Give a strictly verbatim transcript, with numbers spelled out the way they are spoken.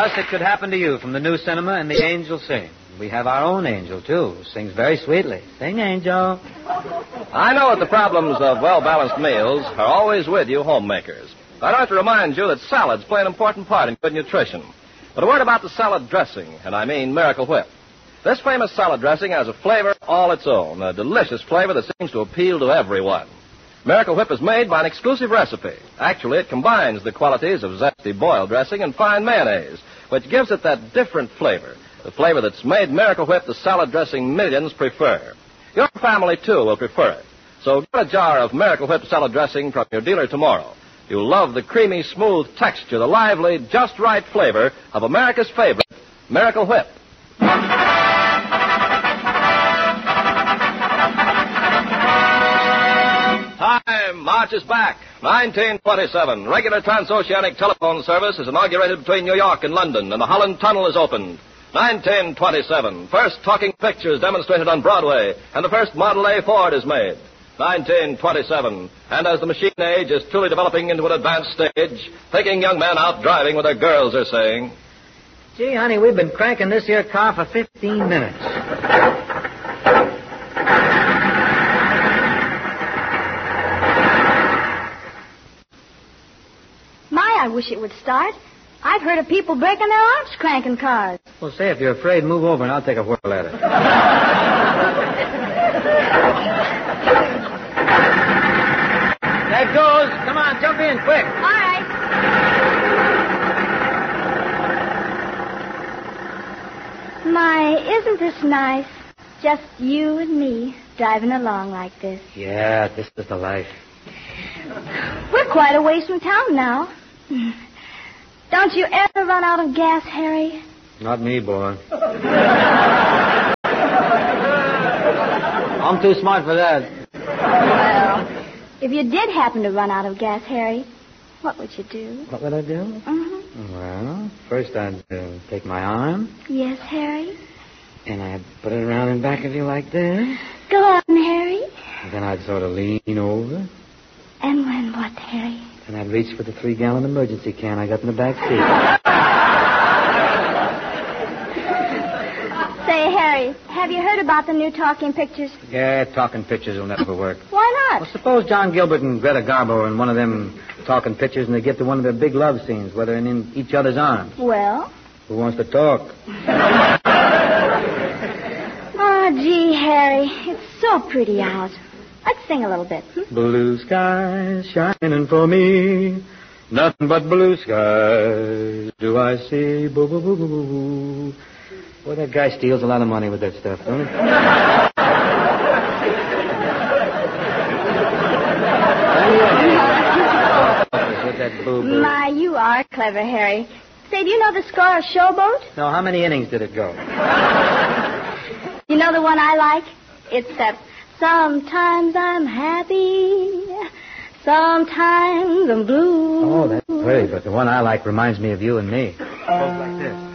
Gus, it could happen to you from the new cinema and the Angel Sing. We have our own Angel, too, who sings very sweetly. Sing, Angel. I know that the problems of well-balanced meals are always with you homemakers. I'd like to remind you that salads play an important part in good nutrition. But a word about the salad dressing, and I mean Miracle Whip. This famous salad dressing has a flavor all its own, a delicious flavor that seems to appeal to everyone. Miracle Whip is made by an exclusive recipe. Actually, it combines the qualities of zesty boiled dressing and fine mayonnaise, which gives it that different flavor, the flavor that's made Miracle Whip the salad dressing millions prefer. Your family, too, will prefer it. So get a jar of Miracle Whip salad dressing from your dealer tomorrow. You'll love the creamy, smooth texture, the lively, just right flavor of America's favorite, Miracle Whip. Time marches back. nineteen twenty-seven. Regular transoceanic telephone service is inaugurated between New York and London, and the Holland Tunnel is opened. nineteen twenty-seven. First talking pictures demonstrated on Broadway, and the first Model A Ford is made. nineteen twenty-seven. And as the machine age is truly developing into an advanced stage, thinking young men out driving with their girls are saying, Gee, honey, we've been cranking this here car for fifteen minutes. I wish it would start. I've heard of people breaking their arms cranking cars. Well, say, if you're afraid, move over and I'll take a whirl at it. There it goes. Come on, jump in, quick. All right. My, isn't this nice? Just you and me driving along like this. Yeah, this is the life. We're quite a ways from town now. Don't you ever run out of gas, Harry? Not me, boy. I'm too smart for that. Well, if you did happen to run out of gas, Harry, what would you do? What would I do? Mm-hmm. Well, first I'd uh, take my arm. Yes, Harry? And I'd put it around in back of you like this. Go on, Harry. And then I'd sort of lean over. And when what, Harry? And I'd reach for the three-gallon emergency can I got in the back seat. Say, Harry, have you heard about the new talking pictures? Yeah, talking pictures will never work. Why not? Well, suppose John Gilbert and Greta Garbo are in one of them talking pictures and they get to one of their big love scenes where they're in each other's arms. Well? Who wants to talk? Oh, gee, Harry, it's so pretty out. Let's sing a little bit. Hmm? Blue skies shining for me, nothing but blue skies do I see. Boo, boo, boo, boo, boo, boo. Boy, that guy steals a lot of money with that stuff, don't he? With that boo, boo. My, you are clever, Harry. Say, do you know the score of Showboat? No, how many innings did it go? You know the one I like? It's that... Sometimes I'm happy, sometimes I'm blue. Oh, that's pretty, but the one I like reminds me of you and me. Both like this.